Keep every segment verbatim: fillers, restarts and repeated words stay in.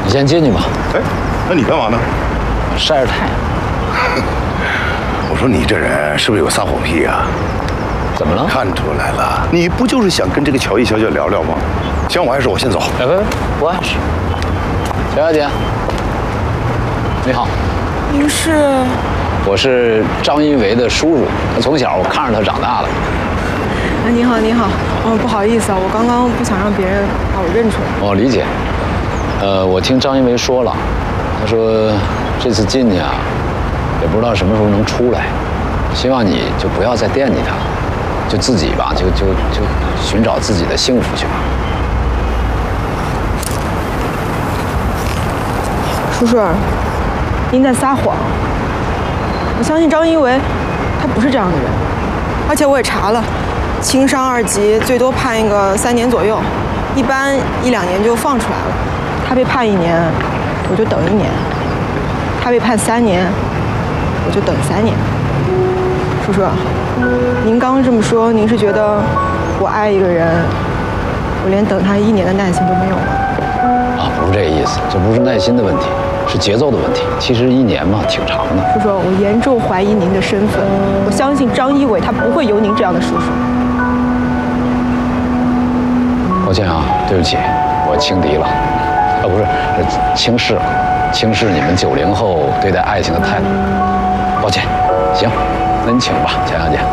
你先进去吧。 哎，那你干嘛呢？ 晒晒太阳。 我说你这人是不是有撒谎癖啊？ 怎么了？ 看出来了，你不就是想跟这个乔艺小姐聊聊吗？行，我碍事，我先走。 哎，别别，不碍事。乔小姐，你好。 您是？ 我是张一维的叔叔，从小我看着他长大的。 啊，你好，你好。哦，不好意思啊，我刚刚不想让别人把我认出来。 哦，理解。呃，我听张一维说了，他说这次进去啊，也不知道什么时候能出来，希望你就不要再惦记他了，就自己吧，就就就寻找自己的幸福去吧。 叔叔，您在撒谎。我相信张一维，他不是这样的人，而且我也查了，轻伤二级最多判一个三年左右，一般一两年就放出来了。他被判一年，我就等一年；他被判三年，我就等三年。叔叔，您刚刚这么说，您是觉得我爱一个人，我连等他一年的耐心都没有吗？ 啊，不是这个意思，这不是耐心的问题，是节奏的问题。其实一年嘛，挺长的。 叔叔，我严重怀疑您的身份。我相信张一伟他不会有您这样的叔叔。 抱歉啊，对不起，我轻敌了，啊不是，轻视了，轻视你们九零后对待爱情的态度。抱歉，行，那你请吧，乔小姐。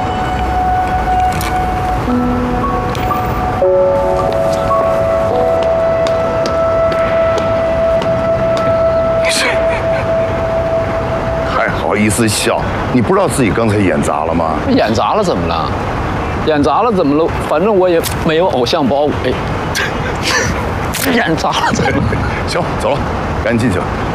不好意思笑，你不知道自己刚才演砸了吗？ 演砸了怎么了？演砸了怎么了？反正我也没有偶像包袱。哎，演砸了怎么了？ 行，走了，赶紧进去吧。